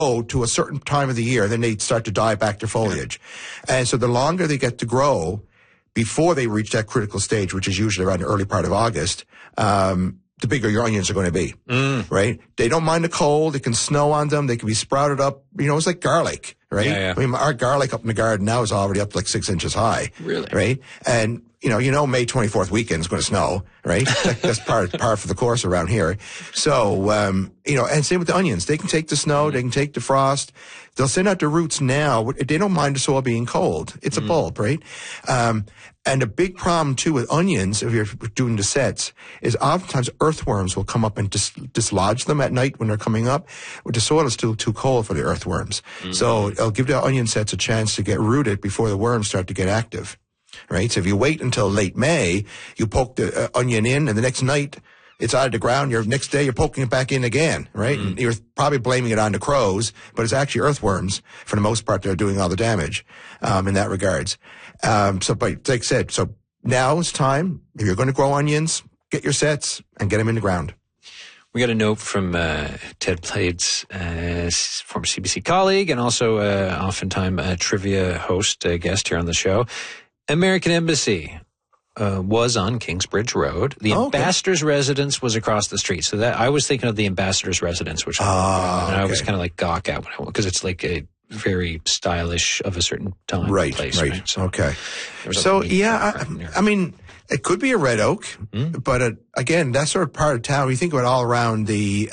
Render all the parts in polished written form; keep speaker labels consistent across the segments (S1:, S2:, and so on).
S1: to a certain time of the year, then they start to die back to foliage. Yeah. And so the longer they get to grow before they reach that critical stage, which is usually around the early part of August, the bigger your onions are going to be, right? They don't mind the cold. It can snow on them. They can be sprouted up. It's like garlic, right?
S2: Yeah.
S1: I mean, our garlic up in the garden now is already up to like 6 inches high.
S2: Really?
S1: Right? And, May 24th weekend is going to snow, right? That's par for the course around here. So, and same with the onions. They can take the snow. They can take the frost. They'll send out the roots now. They don't mind the soil being cold. It's a bulb, right? And a big problem too with onions, if you're doing the sets, is oftentimes earthworms will come up and dislodge them at night when they're coming up. The soil is still too cold for the earthworms. So it'll give the onion sets a chance to get rooted before the worms start to get active. Right? So if you wait until late May, you poke the onion in, and the next night it's out of the ground. Next day you're poking it back in again, right? And you're probably blaming it on the crows, but it's actually earthworms for the most part that are doing all the damage in that regards. But like I said, so now it's time. If you're going to grow onions, get your sets and get them in the ground.
S2: We got a note from Ted Plaid's former CBC colleague and also oftentimes a trivia host guest here on the show. American Embassy was on Kingsbridge Road. The ambassador's residence was across the street. So that I was thinking of the ambassador's residence, which I was kind of like gawk at because it's like a very stylish of a certain time place. Right. So,
S1: okay. So I mean, it could be a red oak, but again, that's sort of part of town. We think about all around the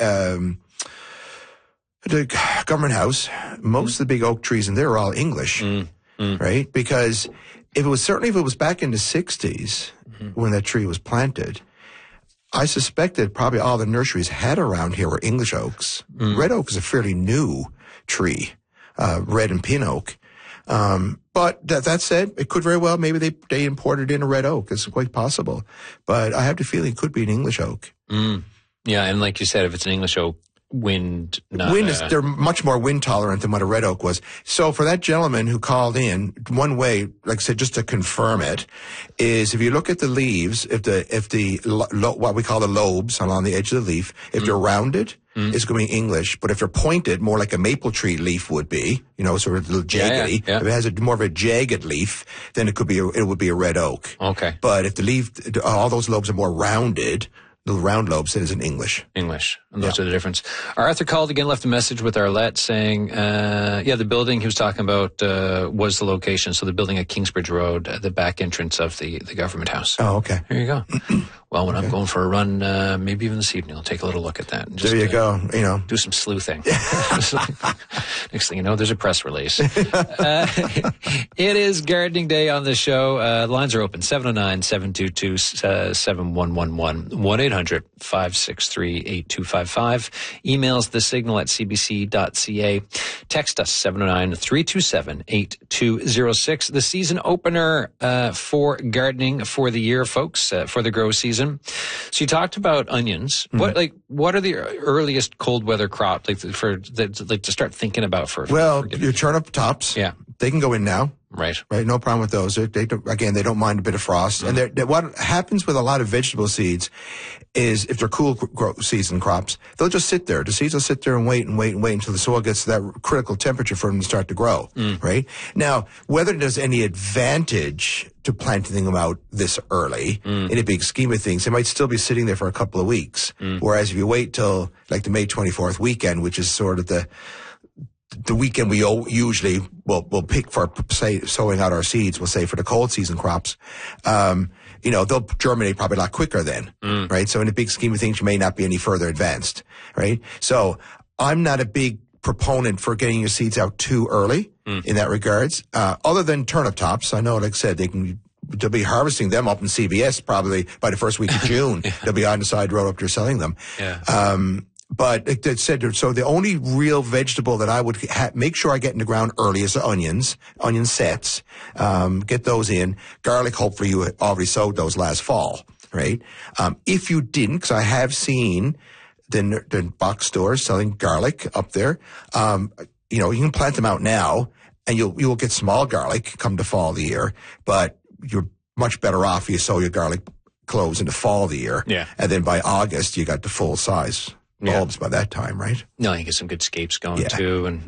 S1: government house. Most of the big oak trees in there are all English, right? Because if it was back in the 60s when that tree was planted, I suspect that probably all the nurseries had around here were English oaks. Red oak is a fairly new tree, red and pin oak. But that said, it could very well, maybe they imported in a red oak. It's quite possible. But I have the feeling it could be an English oak.
S2: Yeah, and like you said, if it's an English oak,
S1: they're much more wind tolerant than what a red oak was. So for that gentleman who called in, one way, like I said, just to confirm it, is if you look at the leaves, if what we call the lobes along the edge of the leaf, if they're rounded, it's going to be English. But if they're pointed, more like a maple tree leaf would be, sort of a little jaggedy. Yeah. If it has more of a jagged leaf, then it would be a red oak.
S2: Okay.
S1: But if the leaf, all those lobes are more rounded, the round lobes, it is in English.
S2: And those are the difference. Arthur called again, left a message with Arlette saying, the building he was talking about was the location. So the building at Kingsbridge Road, the back entrance of the government house.
S1: Oh, okay.
S2: There you go. Well, when I'm going for a run, maybe even this evening, I'll take a little look at that. And just,
S1: there you go.
S2: Do some sleuthing. Next thing you know, there's a press release. It is gardening day on the show. Lines are open, 709-722-7111, 1-800-563-8255. Emails thesignal@cbc.ca. Text us, 709-327-8206. The season opener for gardening for the year, folks, for the grow season. So you talked about onions. What are the earliest cold weather crops to start thinking about for
S1: your turnip tops. Yeah, they can go in now.
S2: Right.
S1: No problem with those. They don't mind a bit of frost. And what happens with a lot of vegetable seeds is if they're cool season crops, they'll just sit there. The seeds will sit there and wait until the soil gets to that critical temperature for them to start to grow. Right? Now, whether there's any advantage to planting them out this early, in a big scheme of things, they might still be sitting there for a couple of weeks. Whereas if you wait till like the May 24th weekend, which is sort of the weekend we usually will pick for, say, sowing out our seeds, we'll say for the cold season crops, they'll germinate probably a lot quicker then, right? So in the big scheme of things, you may not be any further advanced, right? So I'm not a big proponent for getting your seeds out too early in that regards, other than turnip tops. I know, like I said, they'll be harvesting them up in CBS probably by the first week of June. They'll be on the side road up there selling them. Yeah. But it said, so the only real vegetable that I would make sure I get in the ground early is the onions, onion sets. Get those in. Garlic, hopefully you already sowed those last fall, right? If you didn't, because I have seen the box stores selling garlic up there, you can plant them out now and you will get small garlic come the fall of the year, but you're much better off if you sow your garlic cloves in the fall of the year. Yeah. And then by August, you got the full size bulbs by that time, right?
S2: No, you get some good scapes going
S1: Yeah.
S2: too, and